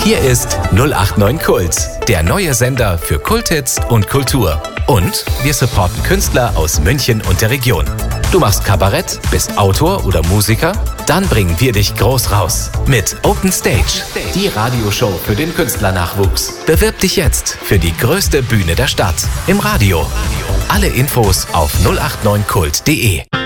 Hier ist 089 Kult, der neue Sender für Kulthits und Kultur. Und wir supporten Künstler aus München und der Region. Du machst Kabarett, bist Autor oder Musiker? Dann bringen wir dich groß raus mit Open Stage, die Radioshow für den Künstlernachwuchs. Bewirb dich jetzt für die größte Bühne der Stadt im Radio. Alle Infos auf 089kult.de.